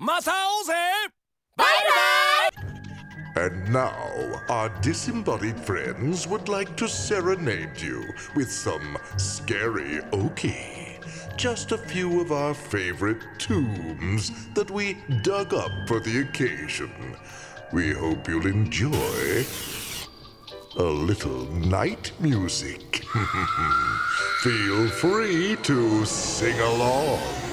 Masause! And now, our disembodied friends would like to serenade you with some scary okie. Just a few of our favorite tombs that we dug up for the occasion. We hope you'll enjoy a little night music. Feel free to sing along.